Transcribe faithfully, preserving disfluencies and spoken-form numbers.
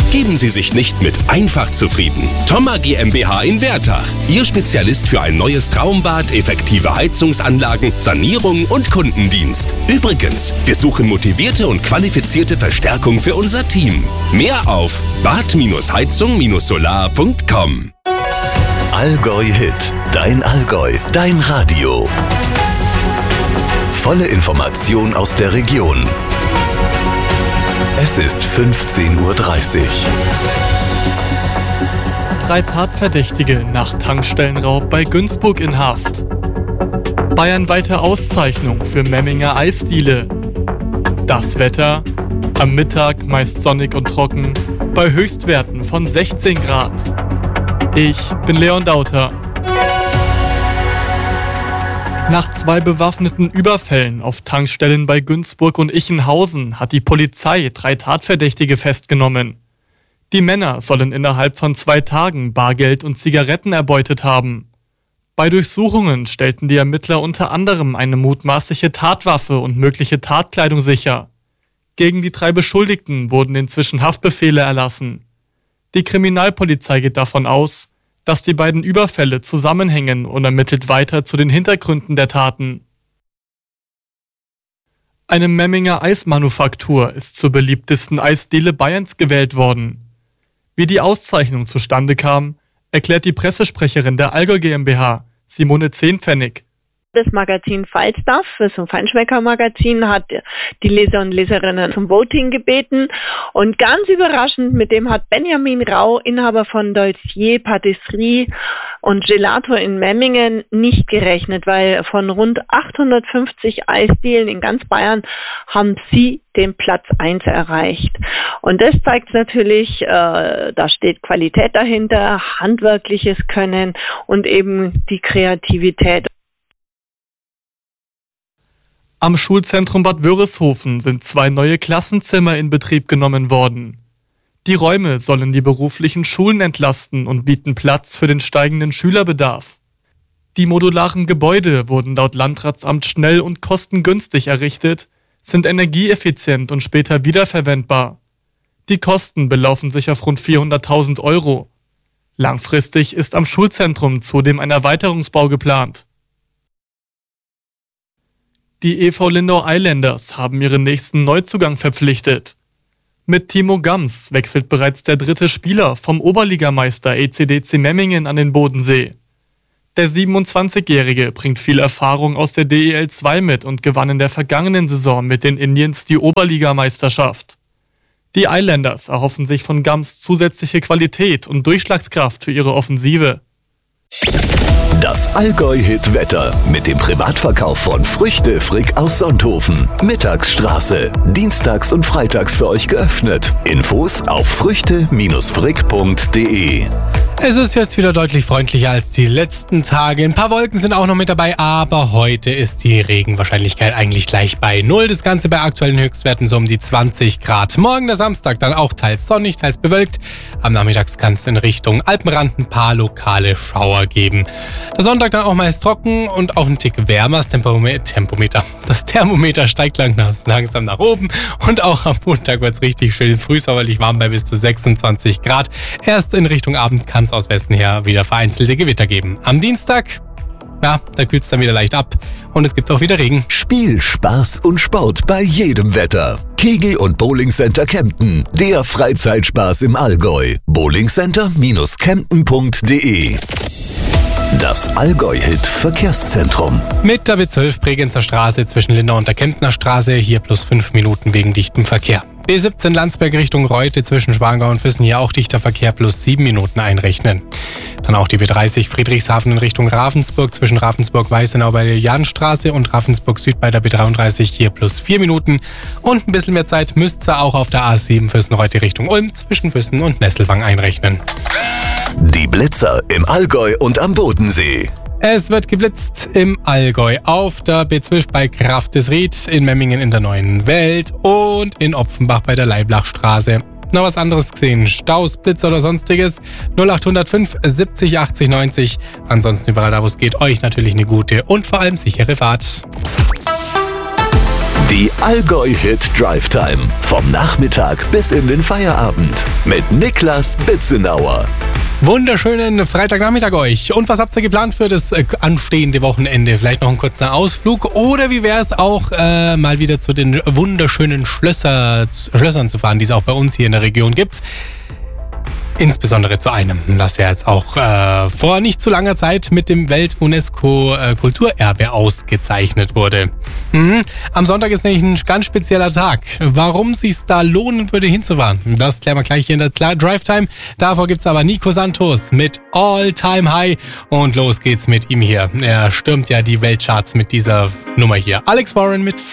Geben Sie sich nicht mit einfach zufrieden. Thoma GmbH in Wertach. Ihr Spezialist für ein neues Traumbad, effektive Heizungsanlagen, Sanierung und Kundendienst. Übrigens, wir suchen motivierte und qualifizierte Verstärkung für unser Team. Mehr auf bad heizung solar punkt com. Allgäu Hit. Dein Allgäu. Dein Radio. Volle Information aus der Region. Es ist fünfzehn Uhr dreißig. Drei Tatverdächtige nach Tankstellenraub bei Günzburg in Haft. Bayernweite Auszeichnung für Memminger Eisdiele. Das Wetter: am Mittag meist sonnig und trocken, bei Höchstwerten von sechzehn Grad. Ich bin Leon Dauter. Nach zwei bewaffneten Überfällen auf Tankstellen bei Günzburg und Ichenhausen hat die Polizei drei Tatverdächtige festgenommen. Die Männer sollen innerhalb von zwei Tagen Bargeld und Zigaretten erbeutet haben. Bei Durchsuchungen stellten die Ermittler unter anderem eine mutmaßliche Tatwaffe und mögliche Tatkleidung sicher. Gegen die drei Beschuldigten wurden inzwischen Haftbefehle erlassen. Die Kriminalpolizei geht davon aus, dass die beiden Überfälle zusammenhängen und ermittelt weiter zu den Hintergründen der Taten. Eine Memminger Eismanufaktur ist zur beliebtesten Eisdiele Bayerns gewählt worden. Wie die Auszeichnung zustande kam, erklärt die Pressesprecherin der Allgäu GmbH, Simone Zehnpfennig. Das Magazin Falstaff, das ist ein Feinschmecker-Magazin, hat die Leser und Leserinnen zum Voting gebeten. Und ganz überraschend, mit dem hat Benjamin Rau, Inhaber von Dolcier, Patisserie und Gelato in Memmingen, nicht gerechnet, weil von rund achthundertfünfzig Eisdielen in ganz Bayern haben sie den Platz eins erreicht. Und das zeigt natürlich, äh, da steht Qualität dahinter, handwerkliches Können und eben die Kreativität. Am Schulzentrum Bad Wörishofen sind zwei neue Klassenzimmer in Betrieb genommen worden. Die Räume sollen die beruflichen Schulen entlasten und bieten Platz für den steigenden Schülerbedarf. Die modularen Gebäude wurden laut Landratsamt schnell und kostengünstig errichtet, sind energieeffizient und später wiederverwendbar. Die Kosten belaufen sich auf rund vierhunderttausend Euro. Langfristig ist am Schulzentrum zudem ein Erweiterungsbau geplant. Die E V Lindau Islanders haben ihren nächsten Neuzugang verpflichtet. Mit Timo Gams wechselt bereits der dritte Spieler vom Oberligameister E C D C Memmingen an den Bodensee. Der siebenundzwanzigjährige bringt viel Erfahrung aus der D E L zwei mit und gewann in der vergangenen Saison mit den Indians die Oberligameisterschaft. Die Islanders erhoffen sich von Gams zusätzliche Qualität und Durchschlagskraft für ihre Offensive. Das Allgäu-Hit-Wetter mit dem Privatverkauf von Früchte Frick aus Sonthofen. Mittagsstraße. Dienstags und freitags für euch geöffnet. Infos auf früchte frick punkt de. Es ist jetzt wieder deutlich freundlicher als die letzten Tage. Ein paar Wolken sind auch noch mit dabei, aber heute ist die Regenwahrscheinlichkeit eigentlich gleich bei null. Das Ganze bei aktuellen Höchstwerten so um die zwanzig Grad. Morgen der Samstag dann auch teils sonnig, teils bewölkt. Am Nachmittag kann es in Richtung Alpenrand ein paar lokale Schauer geben. Der Sonntag dann auch meist trocken und auch ein Tick wärmer. Das Tempometer, Tempometer. Das Thermometer steigt langsam nach oben. Und auch am Montag wird es richtig schön frühsommerlich warm bei bis zu sechsundzwanzig Grad. Erst in Richtung Abend kann es aus Westen her wieder vereinzelte Gewitter geben. Am Dienstag, ja, da kühlt es dann wieder leicht ab und es gibt auch wieder Regen. Spiel, Spaß und Sport bei jedem Wetter. Kegel- und Bowling Center Kempten, der Freizeitspaß im Allgäu. bowlingcenter kempten punkt de. Das Allgäu-Hit Verkehrszentrum. Mit der B zwölf Bregenzer Straße zwischen Lindau und der Kemptner Straße, hier plus fünf Minuten wegen dichtem Verkehr. B siebzehn Landsberg Richtung Reute zwischen Schwangau und Füssen, hier auch dichter Verkehr, plus sieben Minuten einrechnen. Dann auch die B dreißig Friedrichshafen in Richtung Ravensburg zwischen Ravensburg-Weißenau bei der Jahnstraße und Ravensburg Süd bei der B dreiunddreißig, hier plus vier Minuten. Und ein bisschen mehr Zeit müsst ihr auch auf der A sieben Füssen-Reute Richtung Ulm zwischen Füssen und Nesselwang einrechnen. Die Blitzer im Allgäu und am Bodensee. Es wird geblitzt im Allgäu auf der B zwölf bei Grafdesried, in Memmingen in der Neuen Welt und in Opfenbach bei der Leiblachstraße. Noch was anderes gesehen? Staus, Blitz oder sonstiges? null acht null fünf siebzig achtzig neunzig. Ansonsten überall da, wo es geht, euch natürlich eine gute und vor allem sichere Fahrt. Die Allgäu Hit Drive Time. Vom Nachmittag bis in den Feierabend. Mit Niklas Bitzenauer. Wunderschönen Freitagnachmittag euch. Und was habt ihr geplant für das äh, anstehende Wochenende? Vielleicht noch ein kurzer Ausflug? Oder wie wäre es auch, äh, mal wieder zu den wunderschönen Schlösser, Schlössern zu fahren, die es auch bei uns hier in der Region gibt? Insbesondere zu einem, das ja jetzt auch äh, vor nicht zu langer Zeit mit dem Welt-UNESCO-Kulturerbe äh, ausgezeichnet wurde. Mhm. Am Sonntag ist nämlich ein ganz spezieller Tag. Warum es sich da lohnen würde, hinzufahren, das klären wir gleich hier in der Drive Time. Davor gibt's aber Nico Santos mit All Time High. Und los geht's mit ihm hier. Er stürmt ja die Weltcharts mit dieser Nummer hier. Alex Warren mit